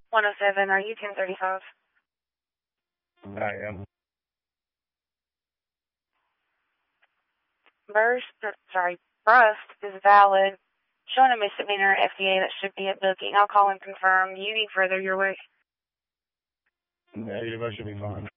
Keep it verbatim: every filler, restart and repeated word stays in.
one oh seven, are you ten thirty-five? I am. Burst, sorry, Brust is valid. Showing a misdemeanor F D A that should be at booking. I'll call and confirm. You need further your way. Negative, I should be fine.